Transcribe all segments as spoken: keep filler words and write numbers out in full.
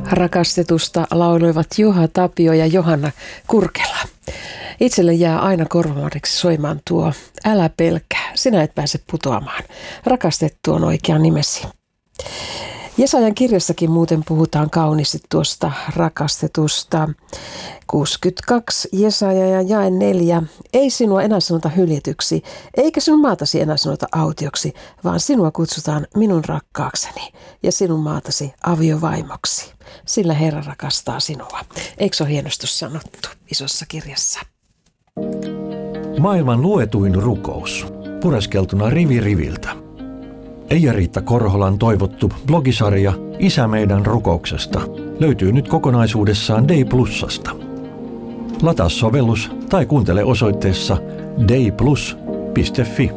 Rakastetusta lauloivat Juha Tapio ja Johanna Kurkela. Itselle jää aina korvamariksi soimaan tuo "Älä pelkää, sinä et pääse putoamaan. Rakastettu on oikea nimesi". Jesajan kirjassakin muuten puhutaan kauniisti tuosta rakastetusta. kuusikymmentäkaksi Jesaja ja jae neljä. Ei sinua enää sanota hyljetyksi, eikä sinun maatasi enää sanota autioksi, vaan sinua kutsutaan minun rakkaakseni ja sinun maatasi aviovaimoksi. Sillä Herra rakastaa sinua. Eikö se ole hienosti sanottu isossa kirjassa? Maailman luetuin rukous. Pureskeltuna rivi riviltä. Eija-Riitta Korholan toivottu blogisarja Isä meidän rukouksesta löytyy nyt kokonaisuudessaan Dei Plusasta. Lataa sovellus tai kuuntele osoitteessa deiplus piste fi.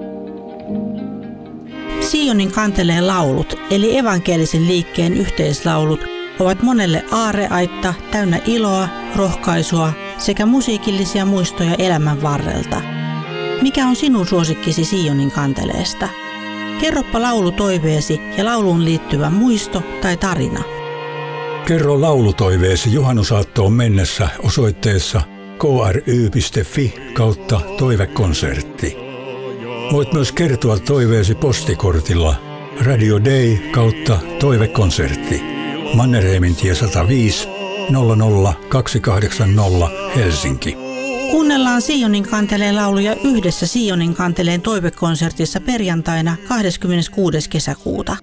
Sionin kanteleen laulut, eli evankelisen liikkeen yhteislaulut, ovat monelle aarreaitta täynnä iloa, rohkaisua sekä musiikillisia muistoja elämän varrelta. Mikä on sinun suosikkisi Sionin kanteleesta? Kerropa laulutoiveesi ja lauluun liittyvä muisto tai tarina. Kerro laulutoiveesi juhannusaattoon mennessä osoitteessa k r y piste f i kautta toivekonsertti. Voit myös kertoa toiveesi postikortilla Radio Day kautta toivekonsertti. Mannerheimintie sata viisi nolla nolla kaksi kahdeksan nolla Helsinki. Kuunnellaan Sionin kanteleen lauluja yhdessä Sionin kanteleen toivekonsertissa perjantaina kahdeskymmeneskuudes kesäkuuta.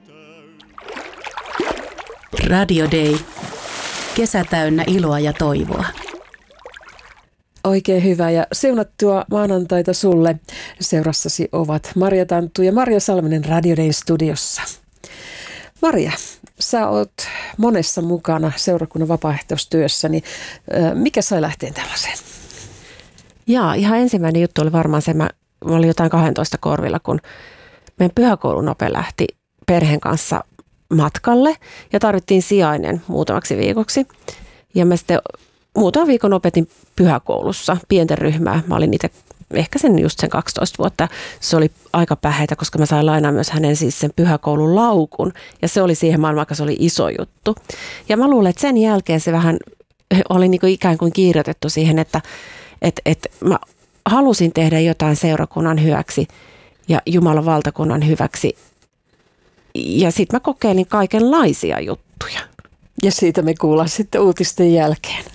Radio Day. Kesä täynnä iloa ja toivoa. Oikein hyvä ja siunattua maanantaita sulle. Seurassasi ovat Marja Tanttu ja Marja Salminen Radio Dayn studiossa. Marja, sä oot monessa mukana seurakunnan vapaaehtoistyössä, niin mikä sai lähteen tällaiseen? Jaa, ihan ensimmäinen juttu oli varmaan se, mä olin jotain kahdentoista korvilla, kun meidän pyhäkoulun ope lähti perheen kanssa matkalle ja tarvittiin sijainen muutamaksi viikoksi. Ja mä sitten muutaman viikon opetin pyhäkoulussa pienten ryhmää. Mä olin itse ehkä sen just sen kaksitoista vuotta. Se oli aika päheitä, koska mä sain lainaa myös hänen siis sen pyhäkoulun laukun. Ja se oli siihen maailmaan, se oli iso juttu. Ja mä luulen, että sen jälkeen se vähän oli niin kuin ikään kuin kirjoitettu siihen, että et, et mä halusin tehdä jotain seurakunnan hyväksi ja Jumalan valtakunnan hyväksi. Ja sitten mä kokeilin kaikenlaisia juttuja. Ja siitä me kuullaan sitten uutisten jälkeen.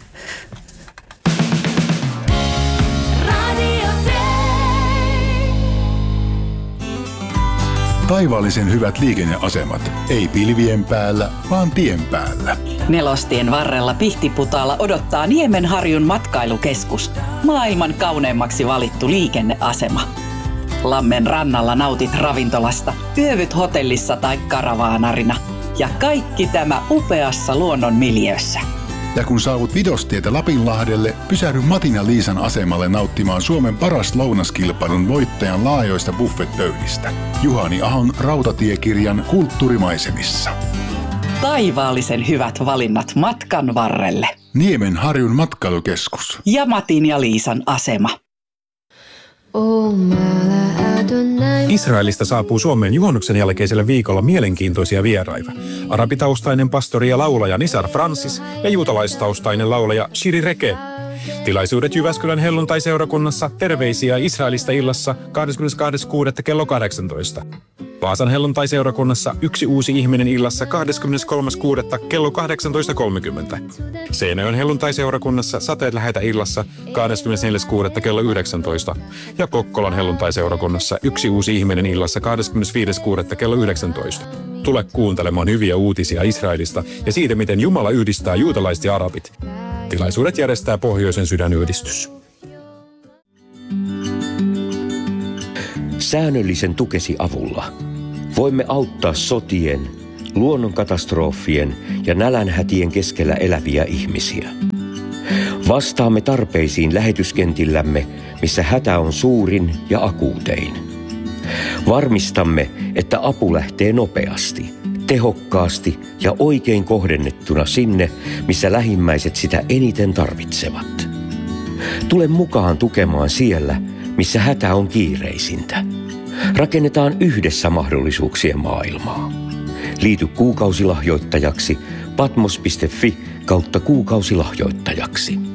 Taivaallisen hyvät liikenneasemat. Ei pilvien päällä, vaan tien päällä. Nelostien varrella Pihtiputaalla odottaa Niemenharjun matkailukeskus. Maailman kauneimmaksi valittu liikenneasema. Lammen rannalla nautit ravintolasta, yövyt hotellissa tai karavaanarina. Ja kaikki tämä upeassa luonnon miljöössä. Ja kun saavut Vidostietä Lapinlahdelle, pysähdy Matin ja Liisan asemalle nauttimaan Suomen paras lounaskilpailun voittajan laajoista buffetpöydistä. Juhani Ahon rautatiekirjan Kulttuurimaisemissa. Taivaallisen hyvät valinnat matkan varrelle. Niemenharjun matkailukeskus. Ja Matin ja Liisan asema. Israelista saapuu Suomeen juhannuksen jälkeisellä viikolla mielenkiintoisia vieraita. Arabitaustainen pastori ja laulaja Nisar Francis ja juutalaistaustainen laulaja Shiri Reke. Tilaisuudet Jyväskylän helluntai-seurakunnassa Terveisiä Israelista illassa kahdeskymmenestoinen kuudetta kello kahdeksantoista. Vaasan helluntai-seurakunnassa Yksi uusi ihminen illassa kahdeskymmeneskolmas kuudetta kello kahdeksantoista kolmekymmentä. Seinäjoen helluntai-seurakunnassa Sateet lähetä illassa kahdeskymmenesneljäs kuudetta kello yhdeksäntoista. Ja Kokkolan helluntai-seurakunnassa Yksi uusi ihminen illassa kahdeskymmenesviides kuudetta kello yhdeksäntoista. Tule kuuntelemaan hyviä uutisia Israelista ja siitä, miten Jumala yhdistää juutalaiset ja arabit. Tilaisuudet järjestää Pohjoisen sydänyhdistys. Säännöllisen tukesi avulla voimme auttaa sotien, luonnonkatastrofien ja nälänhätien keskellä eläviä ihmisiä. Vastaamme tarpeisiin lähetyskentillämme, missä hätä on suurin ja akuutein. Varmistamme, että apu lähtee nopeasti, tehokkaasti ja oikein kohdennettuna sinne, missä lähimmäiset sitä eniten tarvitsevat. Tule mukaan tukemaan siellä, missä hätä on kiireisintä. Rakennetaan yhdessä mahdollisuuksien maailmaa. Liity kuukausilahjoittajaksi patmos piste fi kautta kuukausilahjoittajaksi.